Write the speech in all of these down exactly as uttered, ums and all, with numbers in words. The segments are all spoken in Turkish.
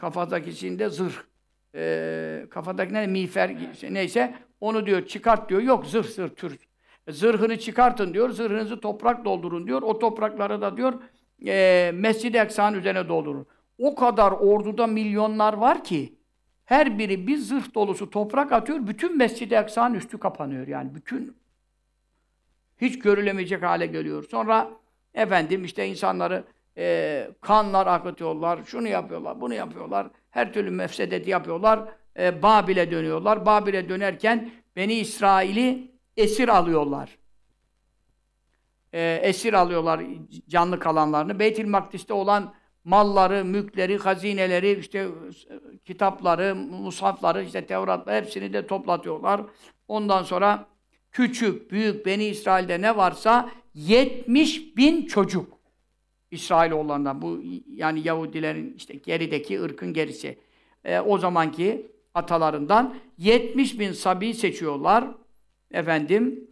kafadakisinde zırh. E, kafadakine miğfer neyse onu diyor çıkart diyor. Yok zırh zırh tür. Zırhını çıkartın diyor. Zırhınızı toprak doldurun diyor. O toprakları da diyor e, Mescid-i Aksa'nın üzerine doldurun. O kadar orduda milyonlar var ki her biri bir zırh dolusu toprak atıyor. Bütün Mescid-i Aksa'nın üstü kapanıyor. Yani bütün hiç görülemeyecek hale geliyor. Sonra efendim işte insanları e, kanlar akıtıyorlar. Şunu yapıyorlar, bunu yapıyorlar. Her türlü mefsedeti yapıyorlar. E, Babil'e dönüyorlar. Babil'e dönerken Beni İsrail'i esir alıyorlar. E, esir alıyorlar canlı kalanlarını. Beyt-i Makdis'te olan malları, mülkleri, hazineleri, işte kitapları, mushafları, işte Tevrat'la hepsini de toplatıyorlar. Ondan sonra küçük, büyük Beni İsrail'de ne varsa yetmiş bin çocuk. İsrailoğullarından bu yani Yahudilerin işte gerideki ırkın gerisi. E, o zamanki atalarından yetmiş bin sabi seçiyorlar. Efendim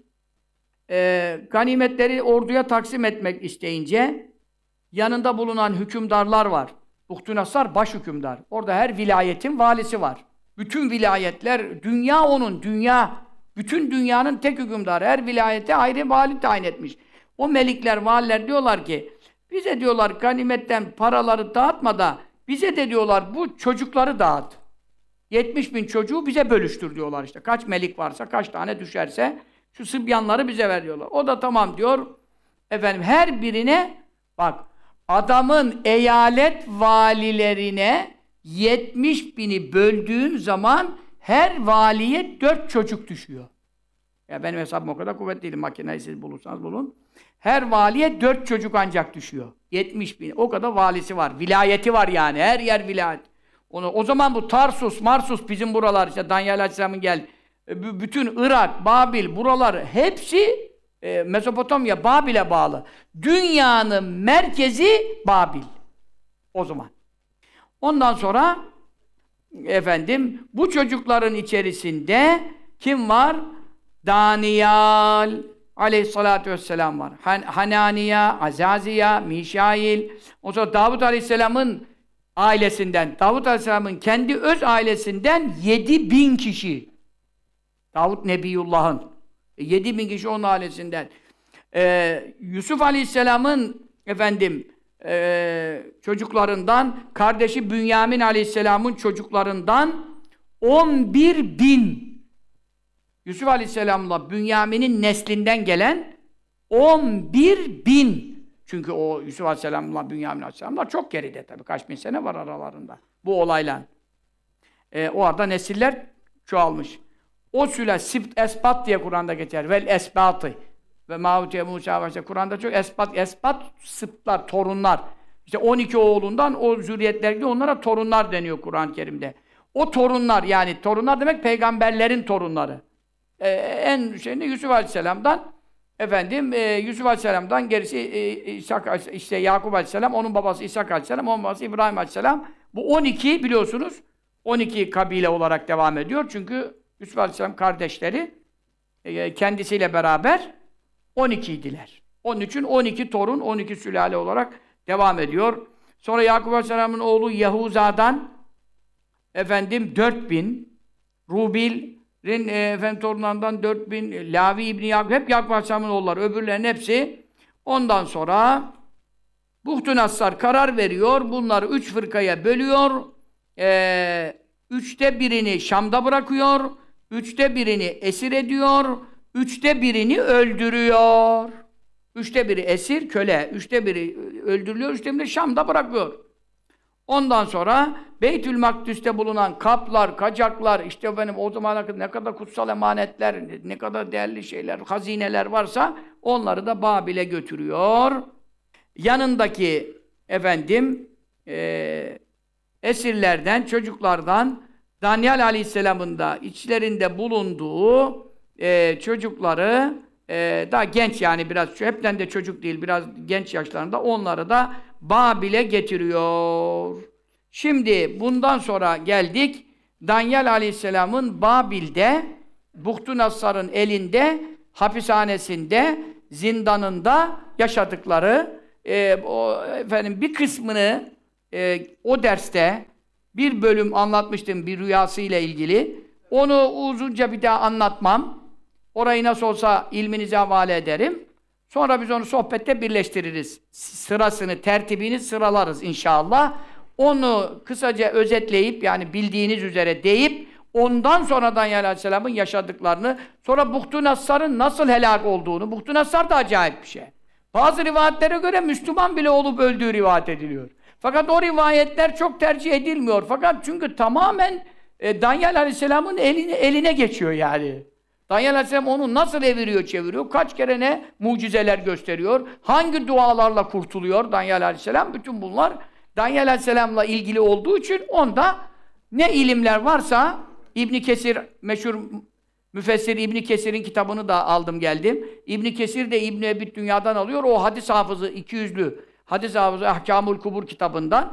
e, ganimetleri orduya taksim etmek isteyince yanında bulunan hükümdarlar var. Buhtunassar baş hükümdar. Orada her vilayetin valisi var. Bütün vilayetler, dünya onun, dünya. Bütün dünyanın tek hükümdarı. Her vilayete ayrı vali tayin etmiş. O melikler, valiler diyorlar ki, bize diyorlar ganimetten paraları dağıtma da, bize de diyorlar bu çocukları dağıt. yetmiş bin çocuğu bize bölüştür diyorlar işte. Kaç melik varsa, kaç tane düşerse, şu sıbyanları bize ver diyorlar. O da tamam diyor. Efendim her birine, bak, adamın eyalet valilerine yetmiş bini böldüğün zaman her valiye dört çocuk düşüyor. Ya benim hesabım o kadar kuvvetli değil. Makineyi siz bulursanız bulun. Her valiye dört çocuk ancak düşüyor. yetmiş bin. O kadar valisi var. Vilayeti var yani. Her yer vilayet. Onu, o zaman bu Tarsus, Marsus bizim buralar işte Danyal Aleyhisselam'ın gel. B- bütün Irak, Babil buralar hepsi e, Mezopotamya, Babil'e bağlı. Dünyanın merkezi Babil. O zaman. Ondan sonra efendim bu çocukların içerisinde kim var? Daniyal Aleyhissalatu vesselam var. Han Hananiya, Azaziya, Mişail. O sonra Davud Aleyhisselam'ın ailesinden, Davud Aleyhisselam'ın kendi öz ailesinden yedi bin kişi. Davud Nebiyullah'ın. E, yedi bin kişi onun ailesinden. Ee, Yusuf Aleyhisselam'ın efendim e, çocuklarından, kardeşi Bünyamin Aleyhisselam'ın çocuklarından on bir bin. Yusuf Aleyhisselam'la Bünyamin'in neslinden gelen on bir bin. Çünkü o Yusuf Aleyhisselam'la Bünyamin Aleyhisselam'la çok geride tabii. Kaç bin sene var aralarında. Bu olayla. Ee, o arada nesiller çoğalmış. O süle Sibt Esbat diye Kur'an'da geçer. Vel Esbatı. Ve Mavutiye Musa var. Kur'an'da çok Esbat, Esbat, Sıptlar, torunlar. İşte on iki oğlundan o zürriyetler gidiyor. Onlara torunlar deniyor Kur'an-ı Kerim'de. O torunlar yani torunlar demek peygamberlerin torunları. Ee, en şeyinde Yusuf Aleyhisselam'dan efendim e, Yusuf Aleyhisselam'dan gerisi e, İshak, işte Yakup Aleyhisselam, onun babası İshak Aleyhisselam, onun babası İbrahim Aleyhisselam. Bu on iki biliyorsunuz on iki kabile olarak devam ediyor. Çünkü Yusuf Aleyhisselam kardeşleri e, kendisiyle beraber on iki idiler. Onun için on iki torun, on iki sülale olarak devam ediyor. Sonra Yakup Aleyhisselam'ın oğlu Yahuza'dan efendim dört bin, Rubil'in e, efendim torunlarından dört bin, Lavi İbni Yakup, hep Yakup Aleyhisselam'ın oğulları, öbürlerin hepsi. Ondan sonra Buhtunassar karar veriyor, bunları üç fırkaya bölüyor, e, üçte birini Şam'da bırakıyor, üçte birini esir ediyor, üçte birini öldürüyor. Üçte biri esir, köle, üçte biri öldürülüyor, üçte biri Şam'da bırakıyor. Ondan sonra Beytül Makdis'te bulunan kaplar, kacaklar, işte benim o zamana kadar ne kadar kutsal emanetler, ne kadar değerli şeyler, hazineler varsa onları da Babil'e götürüyor. Yanındaki efendim e, esirlerden, çocuklardan Danyal Aleyhisselam'ın da içlerinde bulunduğu e, çocukları e, daha genç yani biraz, hepten de çocuk değil, biraz genç yaşlarında onları da Babil'e getiriyor. Şimdi bundan sonra geldik Danyal Aleyhisselam'ın Babil'de Buhtunassar'ın elinde hapishanesinde, zindanında yaşadıkları e, o efendim bir kısmını e, o derste bir bölüm anlatmıştım bir rüyasıyla ilgili. Onu uzunca bir daha anlatmam. Orayı nasıl olsa ilminize havale ederim. Sonra biz onu sohbette birleştiririz. Sırasını, tertibini sıralarız inşallah. Onu kısaca özetleyip, yani bildiğiniz üzere deyip, ondan sonra Danyal Aleyhisselam'ın yaşadıklarını, sonra Buhtu Nassar'ın nasıl helak olduğunu, Buhtu Nassar da acayip bir şey. Bazı rivayetlere göre Müslüman bile olup öldüğü rivayet ediliyor. Fakat o rivayetler çok tercih edilmiyor. Fakat çünkü tamamen e, Danyal Aleyhisselam'ın eline, eline geçiyor yani. Danyal Aleyhisselam onu nasıl eviriyor, çeviriyor, kaç kere ne mucizeler gösteriyor, hangi dualarla kurtuluyor Danyal Aleyhisselam, bütün bunlar Danyal Aleyhisselam'la ilgili olduğu için onda ne ilimler varsa, İbn Kesir, meşhur müfessir İbn Kesir'in kitabını da aldım geldim. İbn Kesir de İbn Ebi Dünya'dan alıyor, o hadis hafızı, iki yüzlü hadis hafızı Ahkamul Kubur kitabından,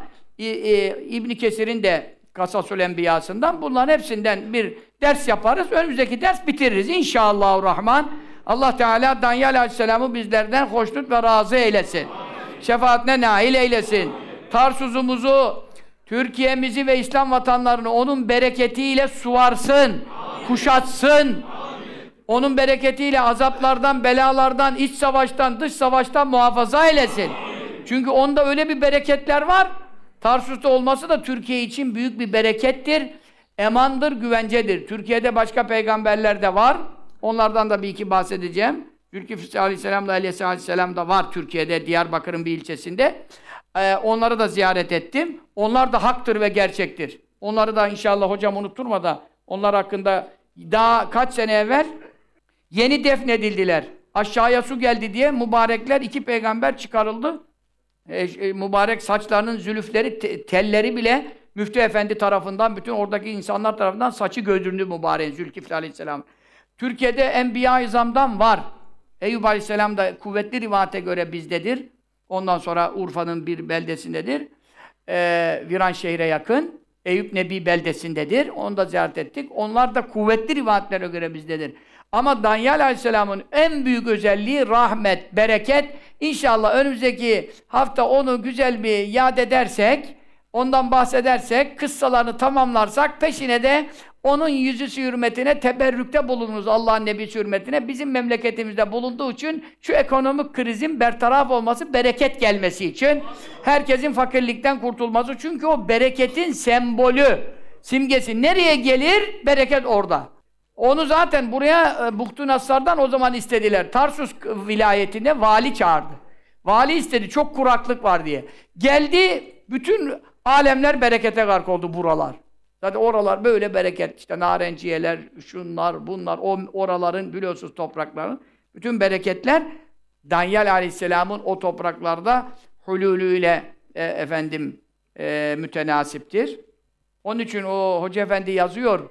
İbn Kesir'in de Kasasül Enbiya'sından, bunların hepsinden bir ders yaparız. Önümüzdeki ders bitiririz inşallahurrahman. Allah Teala Danyal Aleyhisselam'ı bizlerden hoşnut ve razı eylesin. Amin. Şefaatine nail eylesin. Tarsus'umuzu, Türkiye'mizi ve İslam vatanlarını onun bereketiyle suvarsın, amin, kuşatsın. Amin. Onun bereketiyle azaplardan, belalardan, iç savaştan, dış savaştan muhafaza eylesin. Amin. Çünkü onda öyle bir bereketler var. Tarsus'ta olması da Türkiye için büyük bir berekettir. Emandır, güvencedir. Türkiye'de başka peygamberler de var. Onlardan da bir iki bahsedeceğim. Zülkifli Aleyhisselam'la Aleyhisselam Aleyhisselam da var Türkiye'de, Diyarbakır'ın bir ilçesinde. Ee, onları da ziyaret ettim. Onlar da haktır ve gerçektir. Onları da inşallah hocam unutturma da, onlar hakkında daha kaç sene evvel yeni defnedildiler. Aşağıya su geldi diye mübarekler, iki peygamber çıkarıldı. E, e, mübarek saçlarının zülüfleri, te, telleri bile Müftü Efendi tarafından, bütün oradaki insanlar tarafından saçı gördüğünü mübareğin Zülkifli Aleyhisselam. Türkiye'de Enbiya-i İzam'dan var. Eyüp Aleyhisselam da kuvvetli rivayete göre bizdedir. Ondan sonra Urfa'nın bir beldesindedir. Ee, Viranşehir'e yakın. Eyüp Nebi beldesindedir. Onu da ziyaret ettik. Onlar da kuvvetli rivayetlere göre bizdedir. Ama Danyal Aleyhisselam'ın en büyük özelliği rahmet, bereket. İnşallah önümüzdeki hafta onu güzel bir yad edersek, ondan bahsedersek, kıssalarını tamamlarsak, peşine de onun yüzüsü hürmetine teberrükte bulunuruz, Allah'ın Nebisi hürmetine. Bizim memleketimizde bulunduğu için, şu ekonomik krizin bertaraf olması, bereket gelmesi için, herkesin fakirlikten kurtulması. Çünkü o bereketin sembolü, simgesi. Nereye gelir? Bereket orada. Onu zaten buraya e, Buhtu Nassar'dan o zaman istediler. Tarsus vilayetinde vali çağırdı. Vali istedi, çok kuraklık var diye. Geldi, bütün alemler berekete gark oldu buralar. Zaten oralar böyle bereket, işte narenciyeler, şunlar, bunlar, o oraların biliyorsunuz toprakların, bütün bereketler Danyal Aleyhisselam'ın o topraklarda hulûlüyle e, efendim e, mütenasiptir. Onun için o Hoca Efendi yazıyor,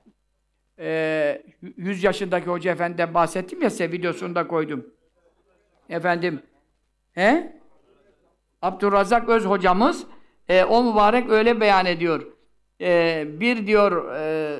e, yüz yaşındaki Hoca Efendi'den bahsettim ya, size videosunu da koydum. Efendim, he? Abdurrazak Öz hocamız, e, o mübarek öyle beyan ediyor. Ee, bir diyor e,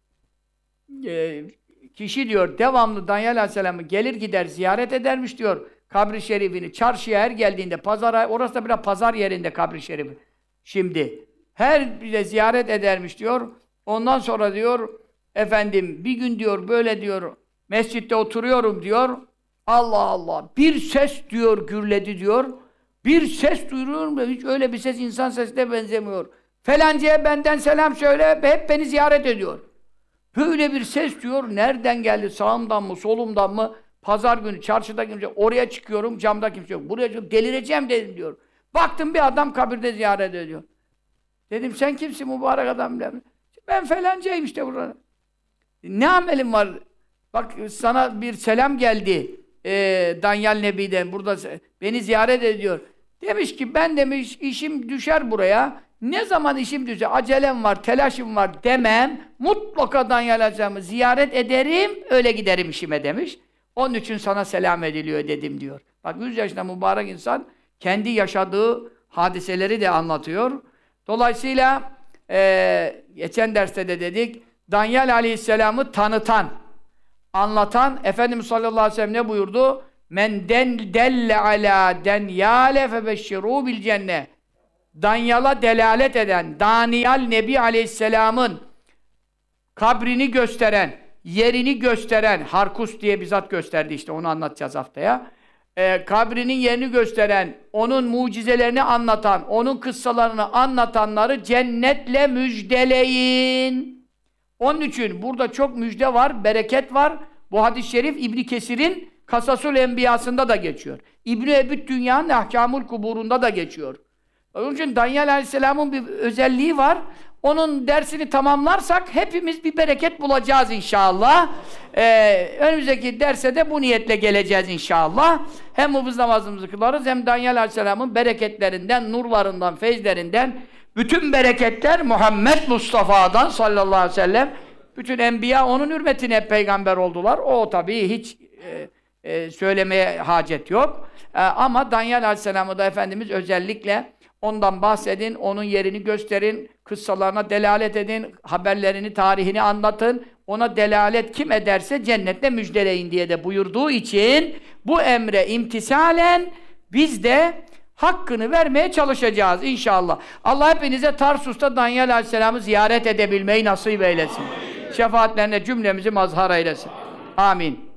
e, kişi diyor devamlı Danyal Aleyhisselam'ı gelir gider ziyaret edermiş diyor, kabri şerifini. Çarşıya her geldiğinde, pazara, orası da biraz pazar yerinde kabri şerifi. Şimdi her bile ziyaret edermiş diyor. Ondan sonra diyor efendim bir gün diyor böyle diyor mescitte oturuyorum diyor. Allah Allah, bir ses diyor gürledi diyor. Bir ses duyuyorum da hiç öyle bir ses insan sesine benzemiyor. Felancaya benden selam söyle, hep beni ziyaret ediyor. Böyle bir ses diyor, nereden geldi, sağımdan mı, solumdan mı? Pazar günü, çarşıda kimse, oraya çıkıyorum, camda kimse yok. Buraya çıkıyorum, delireceğim dedim diyor. Baktım bir adam kabirde ziyaret ediyor. Dedim, sen kimsin mübarek adam? Ben felancayım işte burada. Ne amelim var? Bak sana bir selam geldi, e, Danyal Nebi'den, burada beni ziyaret ediyor. Demiş ki, ben demiş, işim düşer buraya. Ne zaman işim düşer, acelem var, telaşım var demem, mutlaka Danyal Aleyhisselam'ı ziyaret ederim, öyle giderim işime demiş. Onun için sana selam ediliyor dedim diyor. Bak yüz yaşında mübarek insan, kendi yaşadığı hadiseleri de anlatıyor. Dolayısıyla, e, geçen derste de dedik, Danyal Aleyhisselam'ı tanıtan, anlatan, Efendimiz sallallahu aleyhi ve sellem ne buyurdu? Men den delle ala denyale febeşşirû bil cennet. Danyal'a delalet eden, Daniyal Nebi Aleyhisselam'ın kabrini gösteren, yerini gösteren, Harkus diye bizzat gösterdi işte, onu anlatacağız haftaya. Ee, kabrinin yerini gösteren, onun mucizelerini anlatan, onun kıssalarını anlatanları cennetle müjdeleyin. Onun için burada çok müjde var, bereket var. Bu hadis-i şerif İbn Kesir'in Kasasul Enbiyası'nda da geçiyor. İbn-i Ebüd Dünya'nın Ahkamul Kubur'unda da geçiyor. Onun için Danyal Aleyhisselam'ın bir özelliği var. Onun dersini tamamlarsak hepimiz bir bereket bulacağız inşallah. Ee, önümüzdeki derse de bu niyetle geleceğiz inşallah. Hem hıfız namazımızı kılarız hem Danyal Aleyhisselam'ın bereketlerinden, nurlarından, feyzlerinden, bütün bereketler Muhammed Mustafa'dan sallallahu aleyhi ve sellem. Bütün enbiya onun hürmetine peygamber oldular. O tabii hiç e, e, söylemeye hacet yok. E, ama Danyal Aleyhisselam'ı da Efendimiz özellikle ondan bahsedin, onun yerini gösterin, kıssalarına delalet edin, haberlerini, tarihini anlatın. Ona delalet kim ederse cennette müjdeleyin diye de buyurduğu için bu emre imtisalen biz de hakkını vermeye çalışacağız inşallah. Allah hepinize Tarsus'ta Danyal Aleyhisselam'ı ziyaret edebilmeyi nasip eylesin. Şefaatlerine cümlemizi mazhar eylesin. Amin.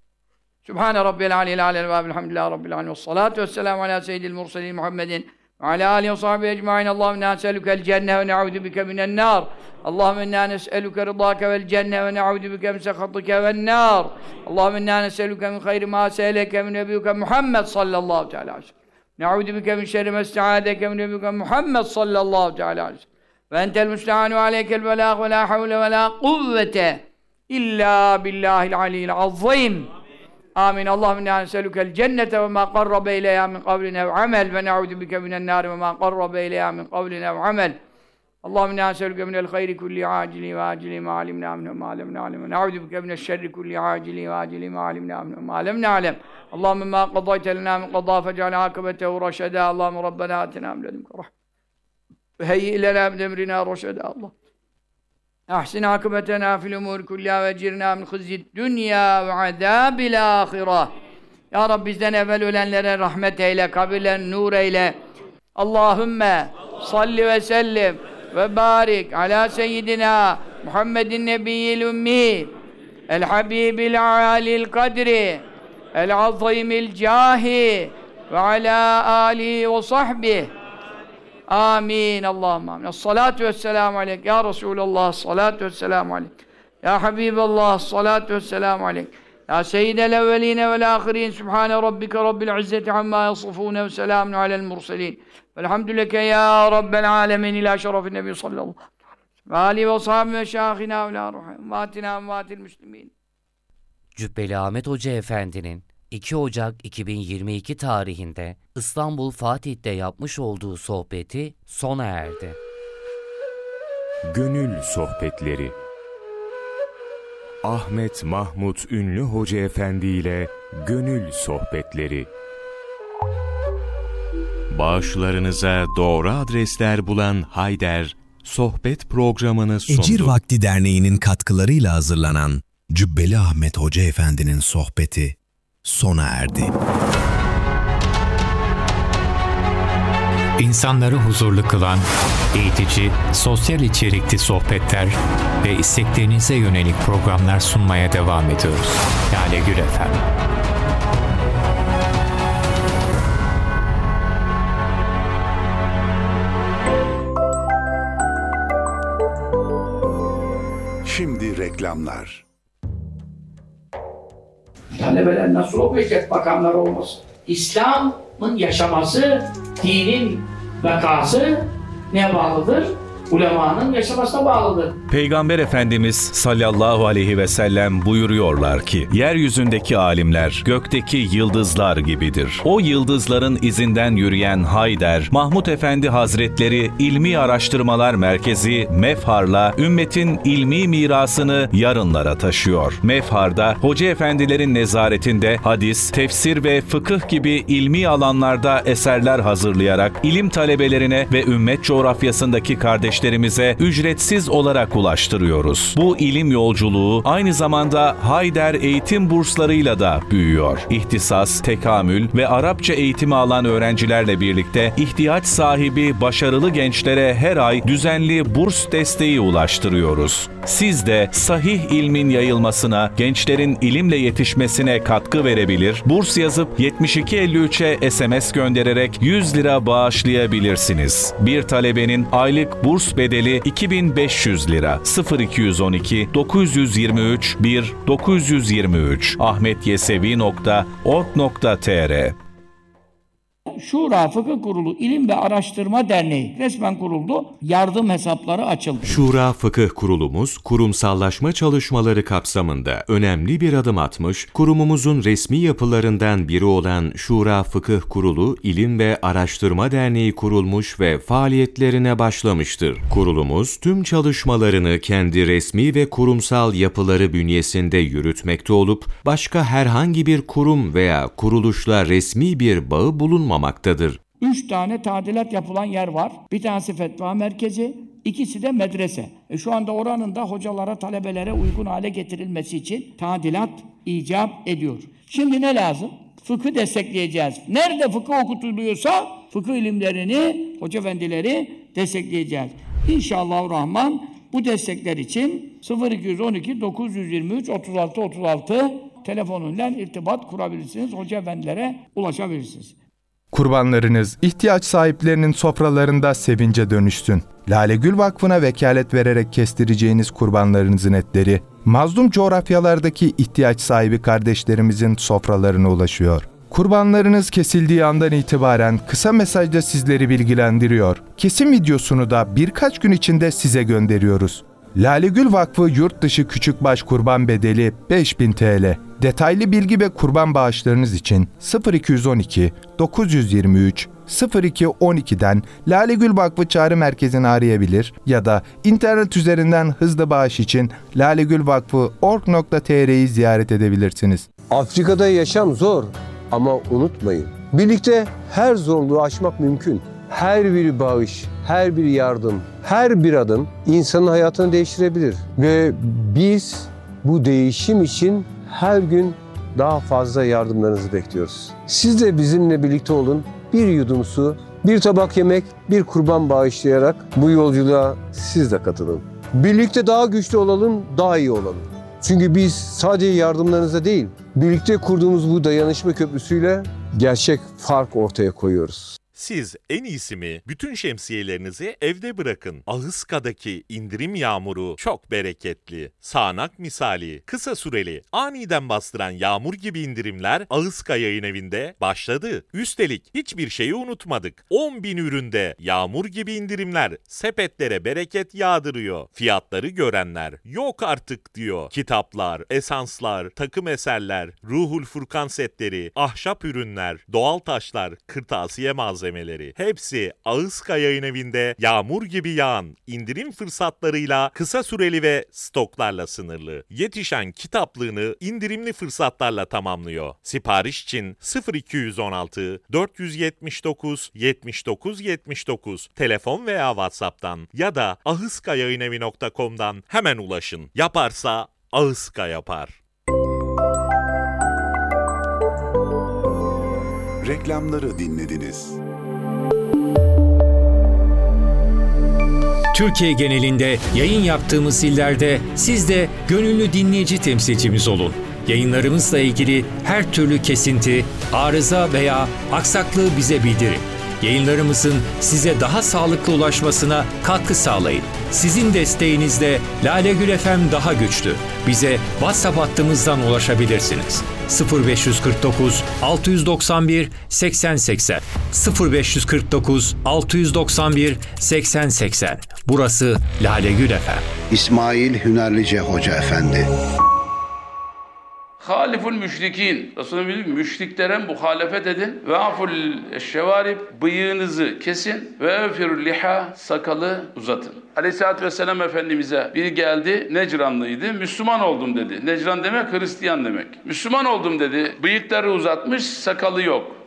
Sübhane Rabbiyel Aliyyil Alel ve Elhamdülillahi Rabbil Alemin. Vessalatu vesselamu ala seyyidil murselin Muhammedin ve ala alihi ve sahbihi ecmaîn. Allahümme nes'elukel cenne ve ne'ûzu bike minen nâr. Allahümme innâ nes'eluke rıdâke vel cenne ve ne'ûzu bike min sekhatike ven nâr. Allahümme innâ nes'eluke min hayri mâ se'eleke min nebiyyike Muhammed sallallahu teâlâ aleyhi ve sellem. Ne'ûzu bike min şerri mâ ista'âdeke min nebiyyike Muhammed sallallahu teâlâ aleyhi ve sellem. Ve entel müsta'anu aleykel belâg ve lâ havle ve lâ kuvvete illâ billâhil aliyyil azzîm. Amin. Allahümme inna nes'elukel cennete ve ma qarrabe ileyha min kavlin ev amel ve ne'ûzu bike minen nâr ve ma qarrabe ileyha min kavlin ev amel. Allahümme inna nes'eluke minel hayri kulli acili ve acili ma alimna minhu ma lem na'lem ve ne'ûzu bike mineşşerri kulli acili ve acili ma alimna minhu ma lem na'lem. Allahümme ma qadayte lena min qadâ fec'al âkıbetehu raşedâ. Allahümme rabbena atina min ledunke rahme ve heyyi lena min emrina raşedâ. Allah ahsin akıbetena fil umur kullâ ve cirnâ min hızzid dünya ve azâbil âhireh. Ya Rabbi bizden evvel ölenlere rahmet eyle, kabirlerini nur eyle. Allahümme salli ve sellim ve barik ala seyyidina Muhammedin nebiyyil ümmi el habibil âlil kadri el azîmil câhi ve ala âlihi ve sahbihi. Amin. Allahümme amin. Esselatu vesselamu aleyk. Ya Resulallah. Esselatu vesselamu aleyk. Ya Habiballah. Esselatu vesselamu aleyk. Ya Seyyidel evveline vel ahirin. Sübhane Rabbike Rabbil izzeti amma yasifune ve selamun alel murselin. Velhamdüleke ya Rabbel alemin ila şerefin nebi sallallahu aleyhi ve sellem. Ve alihi ve sahibi ve şahina ve la ruhim. Vatina ve vatil müslimin. Cübbeli Ahmet Hoca Efendi'nin iki Ocak iki bin yirmi iki tarihinde İstanbul Fatih'te yapmış olduğu sohbeti sona erdi. Gönül Sohbetleri Ahmet Mahmut Ünlü Hoca Efendi ile Gönül Sohbetleri. Bağışlarınıza doğru adresler bulan Hayder, sohbet programını sundu. Ecir Vakti Derneği'nin katkılarıyla hazırlanan Cübbeli Ahmet Hoca Efendi'nin sohbeti sona erdi. İnsanları huzurlu kılan, eğitici, sosyal içerikli sohbetler ve isteklerinize yönelik programlar sunmaya devam ediyoruz. Lale Gül Efendi. Şimdi reklamlar. Talebeler nasıl okuyacak bakanlar olmasın? İslam'ın yaşaması, dinin vakası neye bağlıdır? Ulemanın yaşamasına bağlıdır. Peygamber Efendimiz sallallahu aleyhi ve sellem buyuruyorlar ki, yeryüzündeki alimler gökteki yıldızlar gibidir. O yıldızların izinden yürüyen Hayder, Mahmud Efendi Hazretleri İlmi Araştırmalar Merkezi Mefhar'la ümmetin ilmi mirasını yarınlara taşıyor. Mefhar'da hoca efendilerin nezaretinde hadis, tefsir ve fıkıh gibi ilmi alanlarda eserler hazırlayarak ilim talebelerine ve ümmet coğrafyasındaki kardeşlerine gençlerimize ücretsiz olarak ulaştırıyoruz. Bu ilim yolculuğu aynı zamanda Hayder eğitim burslarıyla da büyüyor. İhtisas, tekamül ve Arapça eğitimi alan öğrencilerle birlikte ihtiyaç sahibi başarılı gençlere her ay düzenli burs desteği ulaştırıyoruz. Siz de sahih ilmin yayılmasına, gençlerin ilimle yetişmesine katkı verebilir, burs yazıp yetmiş iki elli üçe S M S göndererek yüz lira bağışlayabilirsiniz. Bir talebenin aylık burs bedeli iki bin beş yüz lira. sıfır iki yüz on iki dokuz yüz yirmi üç bir dokuz yüz yirmi üç ahmetyesevi nokta org nokta tr. Şura Fıkıh Kurulu İlim ve Araştırma Derneği resmen kuruldu. Yardım hesapları açıldı. Şura Fıkıh Kurulumuz, kurumsallaşma çalışmaları kapsamında önemli bir adım atmış, kurumumuzun resmi yapılarından biri olan Şura Fıkıh Kurulu İlim ve Araştırma Derneği kurulmuş ve faaliyetlerine başlamıştır. Kurulumuz, tüm çalışmalarını kendi resmi ve kurumsal yapıları bünyesinde yürütmekte olup, başka herhangi bir kurum veya kuruluşla resmi bir bağı bulunmamaktadır. Üç tane tadilat yapılan yer var. Bir tanesi fetva merkezi, ikisi de medrese. E şu anda oranın da hocalara, talebelere uygun hale getirilmesi için tadilat icap ediyor. Şimdi ne lazım? Fıkıh destekleyeceğiz. Nerede fıkıh okutuluyorsa fıkıh ilimlerini, hoca efendileri destekleyeceğiz. İnşallahurrahman bu destekler için sıfır iki yüz on iki dokuz yüz yirmi üç otuz altı otuz altı telefonuyla irtibat kurabilirsiniz. Hoca efendilere ulaşabilirsiniz. Kurbanlarınız ihtiyaç sahiplerinin sofralarında sevince dönüşsün. Lale Gül Vakfı'na vekalet vererek kestireceğiniz kurbanlarınızın etleri, mazlum coğrafyalardaki ihtiyaç sahibi kardeşlerimizin sofralarına ulaşıyor. Kurbanlarınız kesildiği andan itibaren kısa mesajda sizleri bilgilendiriyor. Kesim videosunu da birkaç gün içinde size gönderiyoruz. Lale Gül Vakfı yurt dışı küçükbaş kurban bedeli beş bin TL. Detaylı bilgi ve kurban bağışlarınız için sıfır iki yüz on iki dokuz yüz yirmi üç sıfır iki on iki'den Lale Gül Vakfı Çağrı Merkezi'ni arayabilir ya da internet üzerinden hızlı bağış için lalegülvakfı nokta org nokta tr'yi ziyaret edebilirsiniz. Afrika'da yaşam zor ama unutmayın, birlikte her zorluğu aşmak mümkün. Her bir bağış, her bir yardım, her bir adım insanın hayatını değiştirebilir. Ve biz bu değişim için her gün daha fazla yardımlarınızı bekliyoruz. Siz de bizimle birlikte olun. Bir yudum su, bir tabak yemek, bir kurban bağışlayarak bu yolculuğa siz de katılın. Birlikte daha güçlü olalım, daha iyi olalım. Çünkü biz sadece yardımlarınızla değil, birlikte kurduğumuz bu dayanışma köprüsüyle gerçek fark ortaya koyuyoruz. Siz en iyisi mi bütün şemsiyelerinizi evde bırakın. Ahıska'daki indirim yağmuru çok bereketli. Sağanak misali, kısa süreli, aniden bastıran yağmur gibi indirimler Ahıska Yayın Evi'nde başladı. Üstelik hiçbir şeyi unutmadık. on bin üründe yağmur gibi indirimler sepetlere bereket yağdırıyor. Fiyatları görenler yok artık diyor. Kitaplar, esanslar, takım eserler, Ruhul Furkan setleri, ahşap ürünler, doğal taşlar, kırtasiye malzemeleri. Hepsi Ahıska Yayın Evi'nde yağmur gibi yağan indirim fırsatlarıyla kısa süreli ve stoklarla sınırlı. Yetişen kitaplığını indirimli fırsatlarla tamamlıyor. Sipariş için sıfır iki yüz on altı dört yüz yetmiş dokuz yetmiş dokuz yetmiş dokuz telefon veya WhatsApp'tan ya da ahıskayayinevi nokta com'dan hemen ulaşın. Yaparsa Ahıska yapar. Reklamları dinlediniz. Türkiye genelinde yayın yaptığımız illerde siz de gönüllü dinleyici temsilcimiz olun. Yayınlarımızla ilgili her türlü kesinti, arıza veya aksaklığı bize bildirin. Yayınlarımızın size daha sağlıklı ulaşmasına katkı sağlayın. Sizin desteğinizle Lale Gül F M daha güçlü. Bize WhatsApp hattımızdan ulaşabilirsiniz. sıfır beş kırk dokuz altı doksan bir seksen seksen sıfır beş kırk dokuz altı doksan bir seksen seksen. Burası Lale Gül F M. İsmail Hünerlice Hoca Efendi. Haliful müşrikin. Resulullah bilir, müşriklere muhalefet edin. Ve aful şevarib, bıyığınızı kesin. Ve evfirul liha, sakalı uzatın. Aleyhisselatü Vesselam Efendimiz'e biri geldi, Necranlıydı. Müslüman oldum dedi. Necran demek Hristiyan demek. Müslüman oldum dedi. Bıyıkları uzatmış, sakalı yok.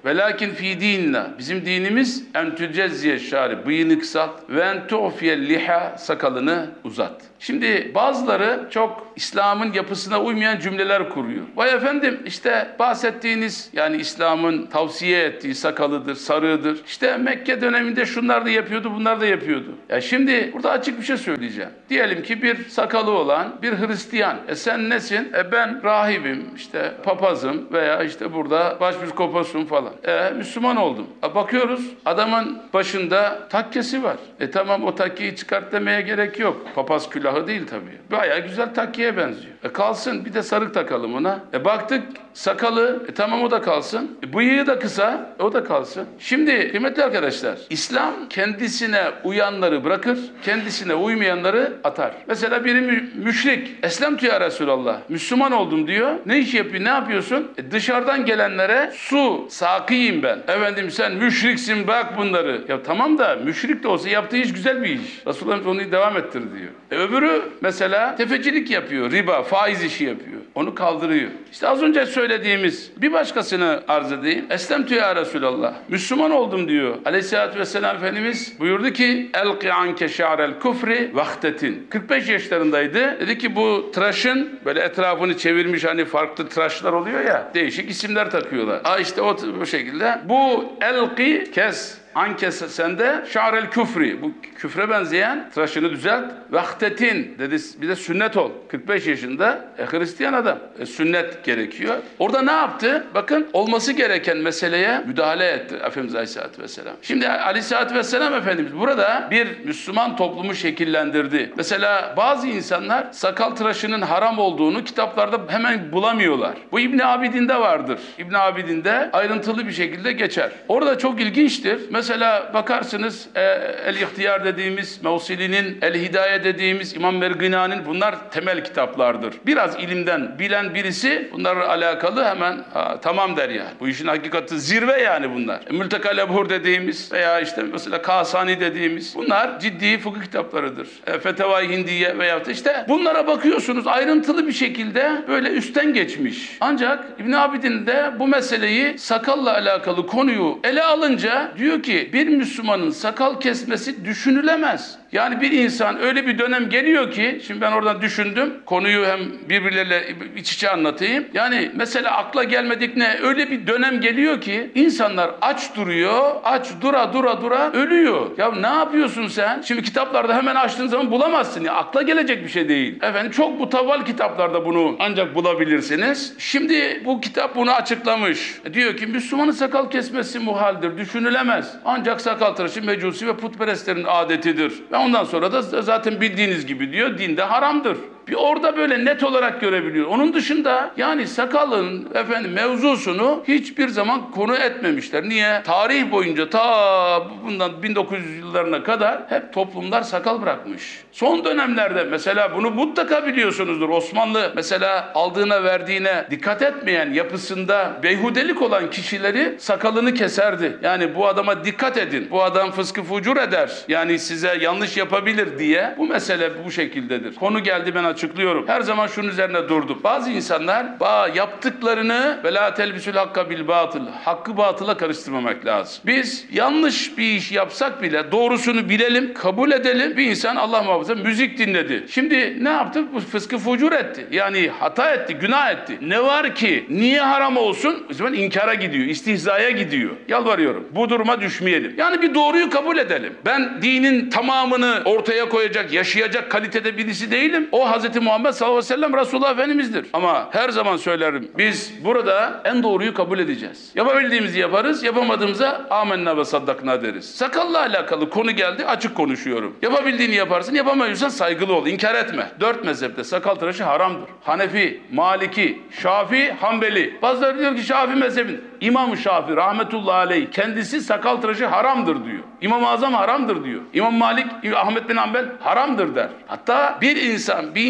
Velakin fi dinina. Bizim dinimiz en tücezziye şari. Bıyığını kısalt. Ve en tu'fiyel liha. Sakalını uzat. Şimdi bazıları çok İslam'ın yapısına uymayan cümleler kuruyor. Vay efendim işte bahsettiğiniz yani İslam'ın tavsiye ettiği sakalıdır, sarığıdır. İşte Mekke döneminde şunlar da yapıyordu, bunlar da yapıyordu. Ya şimdi burada açık bir şey söyleyeceğim. Diyelim ki bir sakalı olan bir Hristiyan. E sen nesin? E ben rahibim, işte papazım veya işte burada başpiskoposum falan. E Müslüman oldum. E bakıyoruz adamın başında takkesi var. E tamam o takkeyi çıkart demeye gerek yok. Papaz külahı değil tabii. Bayağı güzel takkeye benziyor. E kalsın bir de sarık takalım ona. E baktık sakalı, e tamam o da kalsın. E bıyığı da kısa, o da kalsın. Şimdi kıymetli arkadaşlar, İslam kendisine uyanları bırakır, kendisine uymayanları atar. Mesela biri mü- müşrik, Eslemtü ya Resulallah, Müslüman oldum diyor. Ne iş yapıyor, ne yapıyorsun? E dışarıdan gelenlere su, sakiyim ben. Efendim sen müşriksin, bak bunları. Ya tamam da müşrik de olsa yaptığı iş güzel bir iş. Resulullah onu devam ettir diyor. E öbürü mesela tefecilik yapıyor, riba, faiz işi yapıyor. Onu kaldırıyor. İşte az önce söylediğimiz bir başkasını arz edeyim. Eslemtü ya Resulallah. Müslüman oldum diyor. Aleyhisselatü Vesselam Efendimiz buyurdu ki elqi anke şa'rel kufri vahdetin. kırk beş yaşlarındaydı. Dedi ki bu tıraşın böyle etrafını çevirmiş hani farklı tıraşlar oluyor ya. Değişik isimler takıyorlar. Ha işte o bu şekilde. Bu elqi kes. Ankes sende şa'rel küfri. Bu küfre benzeyen tıraşını düzelt. Vahdetin dedi bir de sünnet ol. kırk beş yaşında e, Hristiyan adam. E, sünnet gerekiyor. Orada ne yaptı? Bakın olması gereken meseleye müdahale etti Efendimiz Aleyhisselatü Vesselam. Şimdi Aleyhisselatü Vesselam Efendimiz burada bir Müslüman toplumu şekillendirdi. Mesela bazı insanlar sakal tıraşının haram olduğunu kitaplarda hemen bulamıyorlar. Bu İbn Abidin'de vardır. İbn Abidin'de ayrıntılı bir şekilde geçer. Orada çok ilginçtir. Mesela bakarsınız e, El-İhtiyar dediğimiz, Mevsili'nin, El-Hidaye dediğimiz, İmam Mergina'nın bunlar temel kitaplardır. Biraz ilimden bilen birisi bunlarla alakalı hemen ha, tamam der yani. Bu işin hakikati zirve yani bunlar. E, Mülteka Lebhur dediğimiz veya işte mesela Kasani dediğimiz bunlar ciddi fıkıh kitaplarıdır. E, Feteva-i Hindiye veyahut da işte bunlara bakıyorsunuz ayrıntılı bir şekilde böyle üstten geçmiş. Ancak İbn Abidin de bu meseleyi sakalla alakalı konuyu ele alınca diyor ki bir Müslümanın sakal kesmesi düşünülemez. Yani bir insan öyle bir dönem geliyor ki, şimdi ben oradan düşündüm, konuyu hem birbirleriyle iç içe anlatayım. Yani mesela akla gelmedik ne, öyle bir dönem geliyor ki insanlar aç duruyor, aç dura dura dura ölüyor. Ya ne yapıyorsun sen? Şimdi kitaplarda hemen açtığın zaman bulamazsın ya, akla gelecek bir şey değil. Efendim çok mutavval kitaplarda bunu ancak bulabilirsiniz. Şimdi bu kitap bunu açıklamış. E diyor ki Müslümanın sakal kesmesi muhaldir, düşünülemez. Ancak sakal tıraşı mecusi ve putperestlerin adetidir. Ve ondan sonra da zaten bildiğiniz gibi diyor, dinde haramdır. Bir orada böyle net olarak görebiliyor. Onun dışında yani sakalın efendim mevzusunu hiçbir zaman konu etmemişler. Niye? Tarih boyunca ta bundan bin dokuz yüz yıllarına kadar hep toplumlar sakal bırakmış. Son dönemlerde mesela bunu mutlaka biliyorsunuzdur. Osmanlı mesela aldığına verdiğine dikkat etmeyen, yapısında beyhudelik olan kişileri sakalını keserdi. Yani bu adama dikkat edin. Bu adam fıskı fucur eder. Yani size yanlış yapabilir diye. Bu mesele bu şekildedir. Konu geldi, ben açıklıyorum. Her zaman şunun üzerine durdum. Bazı insanlar yaptıklarını ve la telbisül hakka bil batıl. Hakkı batıla karıştırmamak lazım. Biz yanlış bir iş yapsak bile doğrusunu bilelim, kabul edelim. Bir insan Allah muhafaza müzik dinledi. Şimdi ne yaptı? Bu fıskı fucur etti. Yani hata etti, günah etti. Ne var ki? Niye haram olsun? O zaman inkara gidiyor, istihzaya gidiyor. Yalvarıyorum. Bu duruma düşmeyelim. Yani bir doğruyu kabul edelim. Ben dinin tamamını ortaya koyacak, yaşayacak kalitede birisi değilim. O Hazreti Muhammed sallallahu aleyhi ve sellem Resulullah Efendimiz'dir. Ama her zaman söylerim, biz burada en doğruyu kabul edeceğiz. Yapabildiğimizi yaparız, yapamadığımıza amenna ve saddakna deriz. Sakalla alakalı konu geldi, açık konuşuyorum. Yapabildiğini yaparsın, yapamıyorsan saygılı ol, inkar etme. Dört mezhepte sakal tıraşı haramdır. Hanefi, Maliki, Şafii, Hanbeli. Bazıları diyor ki Şafii mezhebin. İmam-ı Şafii rahmetullahi aleyh kendisi sakal tıraşı haramdır diyor. İmam-ı Azam haramdır diyor. İmam Malik, Ahmet bin Hanbel haramdır der. Hatta bir insan, bir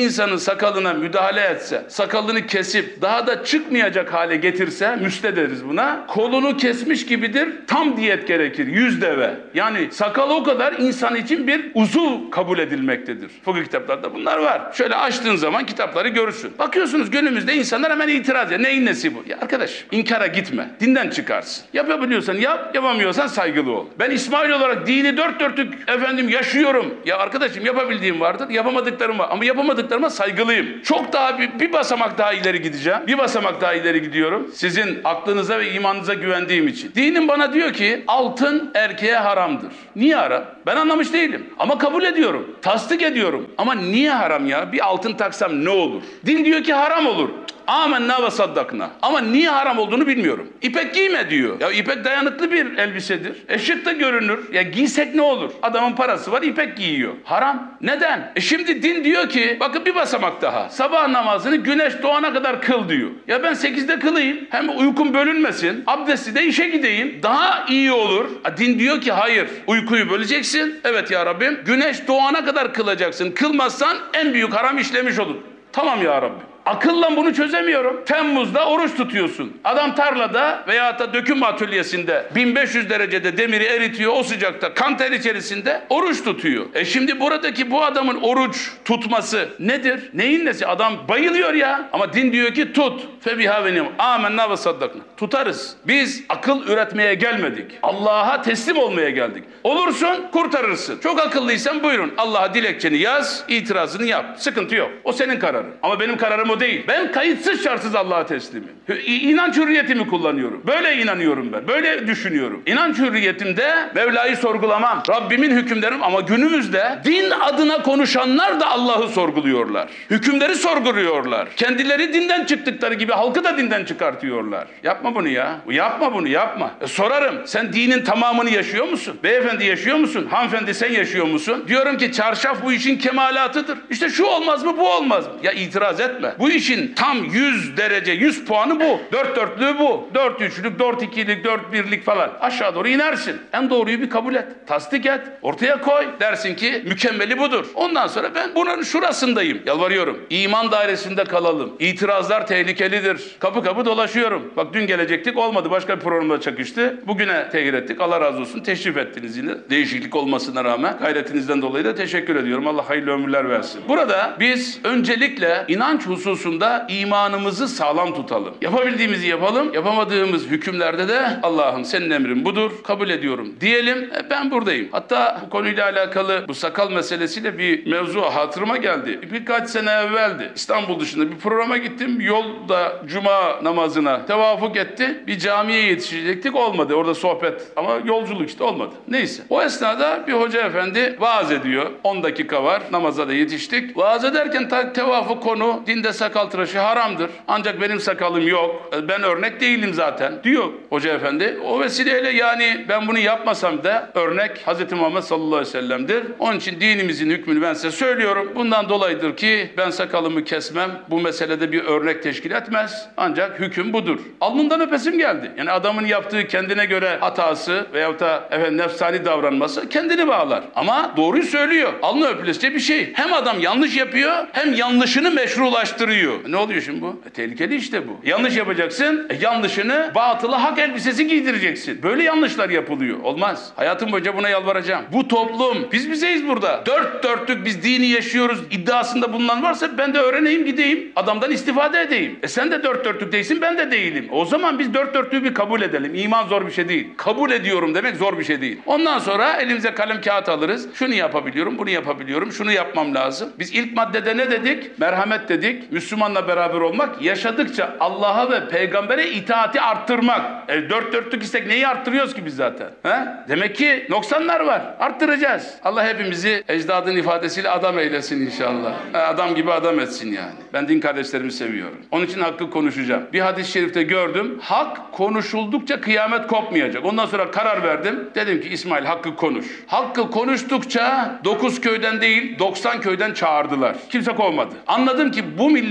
insanın sakalına müdahale etse, sakalını kesip daha da çıkmayacak hale getirse, müste deriz buna, kolunu kesmiş gibidir, tam diyet gerekir, yüz deve. Yani sakal o kadar insan için bir uzuv kabul edilmektedir. Fıkıh kitaplarda bunlar var. Şöyle açtığın zaman kitapları görürsün. Bakıyorsunuz günümüzde insanlar hemen itiraz ediyor. Neyin nesi bu? Ya arkadaş, inkara gitme. Dinden çıkarsın. Yapabiliyorsan yap, yapamıyorsan saygılı ol. Ben İsmail olarak dini dört dörtlük efendim yaşıyorum. Ya arkadaşım, yapabildiğim vardır, yapamadıklarım var. Ama yapamadıklarıma saygılıyım. Çok daha bir, bir basamak daha ileri gideceğim. Bir basamak daha ileri gidiyorum. Sizin aklınıza ve imanınıza güvendiğim için. Dinim bana diyor ki altın erkeğe haramdır. Niye haram? Ben anlamış değilim. Ama kabul ediyorum. Tasdik ediyorum. Ama niye haram ya? Bir altın taksam ne olur? Din diyor ki haram olur. Âmennâ ve saddakna. Ama niye haram olduğunu bilmiyorum. İpek giyme diyor. Ya ipek dayanıklı bir elbisedir. E şık da görünür. Ya giysek ne olur? Adamın parası var, ipek giyiyor. Haram. Neden? E şimdi din diyor ki, bakın bir basamak daha. Sabah namazını güneş doğana kadar kıl diyor. Ya ben sekizde kılayım. Hem uykum bölünmesin. Abdestli de işe gideyim. Daha iyi olur. A, din diyor ki hayır. Uykuyu böleceksin. Evet ya Rabbim. Güneş doğana kadar kılacaksın. Kılmazsan en büyük haram işlemiş olur. Tamam ya Rabbim. Akılla bunu çözemiyorum. Temmuz'da oruç tutuyorsun. Adam tarlada veya da döküm atölyesinde bin beş yüz derecede demiri eritiyor, o sıcakta kan ter içerisinde oruç tutuyor. E şimdi buradaki bu adamın oruç tutması nedir? Neyin nesi? Adam bayılıyor ya. Ama din diyor ki tut. Febiha ve ni'm. Âmennâ ve saddakna. Tutarız. Biz akıl üretmeye gelmedik. Allah'a teslim olmaya geldik. Olursun, kurtarırsın. Çok akıllıysan buyurun. Allah'a dilekçeni yaz, itirazını yap. Sıkıntı yok. O senin kararın. Ama benim kararım o değil. Ben kayıtsız şartsız Allah'a teslimim. İnanç hürriyetimi kullanıyorum. Böyle inanıyorum ben. Böyle düşünüyorum. İnanç hürriyetimde Mevla'yı sorgulamam. Rabbimin hükümlerim, ama günümüzde din adına konuşanlar da Allah'ı sorguluyorlar. Hükümleri sorguluyorlar. Kendileri dinden çıktıkları gibi halkı da dinden çıkartıyorlar. Yapma bunu ya. Yapma bunu, yapma. E sorarım. Sen dinin tamamını yaşıyor musun? Beyefendi yaşıyor musun? Hanımefendi sen yaşıyor musun? Diyorum ki çarşaf bu işin kemalatıdır. İşte şu olmaz mı, bu olmaz mı? Ya itiraz etme. Bu işin tam yüz derece, yüz puanı bu. Dört dörtlüğü bu. Dört üçlük, dört ikilik, dört birlik falan. Aşağı doğru inersin. En doğruyu bir kabul et. Tasdik et. Ortaya koy. Dersin ki mükemmeli budur. Ondan sonra ben bunun şurasındayım. Yalvarıyorum. İman dairesinde kalalım. İtirazlar tehlikelidir. Kapı kapı dolaşıyorum. Bak dün gelecektik, olmadı. Başka bir programda çakıştı. Bugüne tehir ettik. Allah razı olsun. Teşrif ettiniz yine. Değişiklik olmasına rağmen gayretinizden dolayı da teşekkür ediyorum. Allah hayırlı ömürler versin. Burada biz öncelikle inanç hususunda imanımızı sağlam tutalım. Yapabildiğimizi yapalım. Yapamadığımız hükümlerde de Allah'ım senin emrin budur, kabul ediyorum diyelim. E, ben buradayım. Hatta bu konuyla alakalı bu sakal meselesiyle bir mevzu hatırıma geldi. Birkaç sene evveldi. İstanbul dışında bir programa gittim. Yolda cuma namazına tevafuk etti. Bir camiye yetişecektik. Olmadı. Orada sohbet. Ama yolculuk işte olmadı. Neyse. O esnada bir hoca efendi vaaz ediyor. on dakika var. Namaza da yetiştik. Vaaz ederken ta, tevafuk konu dinde sakal tıraşı haramdır. Ancak benim sakalım yok. Ben örnek değilim zaten diyor hoca efendi. O vesileyle yani ben bunu yapmasam da örnek Hazreti Muhammed sallallahu aleyhi ve sellem'dir. Onun için dinimizin hükmünü ben size söylüyorum. Bundan dolayıdır ki ben sakalımı kesmem. Bu meselede bir örnek teşkil etmez. Ancak hüküm budur. Alnından öpesim geldi. Yani adamın yaptığı kendine göre hatası veyahut da efendim nefsani davranması kendini bağlar. Ama doğruyu söylüyor. Alnı öpülesice bir şey. Hem adam yanlış yapıyor hem yanlışını meşrulaştırıyor. Ne oluyor şimdi bu? E, tehlikeli işte bu. Yanlış yapacaksın, e, yanlışını batıla hak elbisesi giydireceksin. Böyle yanlışlar yapılıyor. Olmaz. Hayatım boyunca buna yalvaracağım. Bu toplum, biz bizeyiz burada. Dört dörtlük biz dini yaşıyoruz iddiasında bulunan varsa ben de öğreneyim gideyim. Adamdan istifade edeyim. E sen de dört dörtlük değilsin, ben de değilim. O zaman biz dört dörtlüğü bir kabul edelim. İman zor bir şey değil. Kabul ediyorum demek zor bir şey değil. Ondan sonra elimize kalem kağıt alırız. Şunu yapabiliyorum, bunu yapabiliyorum, şunu yapmam lazım. Biz ilk maddede ne dedik? Merhamet dedik. Müslümanla beraber olmak, yaşadıkça Allah'a ve peygambere itaati arttırmak. E, dört dörtlük istek neyi arttırıyoruz ki biz zaten? He? Demek ki noksanlar var. Arttıracağız. Allah hepimizi ecdadın ifadesiyle adam eylesin inşallah. E, adam gibi adam etsin yani. Ben din kardeşlerimi seviyorum. Onun için hakkı konuşacağım. Bir hadis-i şerifte gördüm. Hak konuşuldukça kıyamet kopmayacak. Ondan sonra karar verdim. Dedim ki İsmail hakkı konuş. Hakkı konuştukça dokuz köyden değil doksan köyden çağırdılar. Kimse kovmadı. Anladım ki bu millet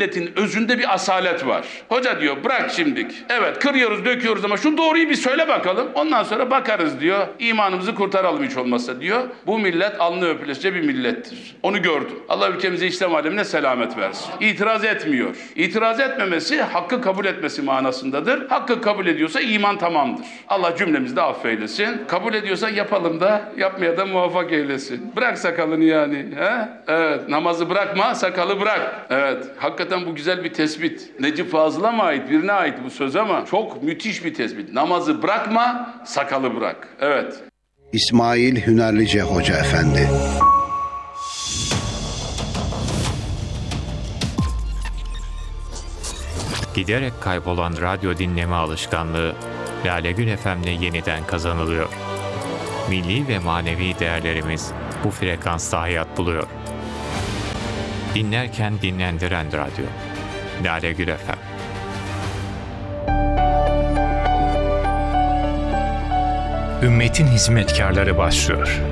milletin özünde bir asalet var. Hoca diyor bırak şimdik. Evet kırıyoruz döküyoruz ama şu doğruyu bir söyle bakalım. Ondan sonra bakarız diyor. İmanımızı kurtaralım hiç olmazsa diyor. Bu millet alnı öpülesice bir millettir. Onu gördüm. Allah ülkemize İslam alemine selamet versin. İtiraz etmiyor. İtiraz etmemesi hakkı kabul etmesi manasındadır. Hakkı kabul ediyorsa iman tamamdır. Allah cümlemizi de affeylesin. Kabul ediyorsa yapalım da yapmaya da muvaffak eylesin. Bırak sakalını yani. He? Evet. Namazı bırakma, sakalı bırak. Evet. Hakikaten bu güzel bir tespit. Necip Fazıl'a mı ait, birine ait bu söz ama çok müthiş bir tespit. Namazı bırakma, sakalı bırak. Evet. İsmail Hünerlice Hoca Efendi. Giderek kaybolan radyo dinleme alışkanlığı Lale Gül F M'le yeniden kazanılıyor. Milli ve manevi değerlerimiz bu frekansta hayat buluyor. Dinlerken dinlendiren radyo. Lale Gül F M. Ümmetin hizmetkarları başlıyor.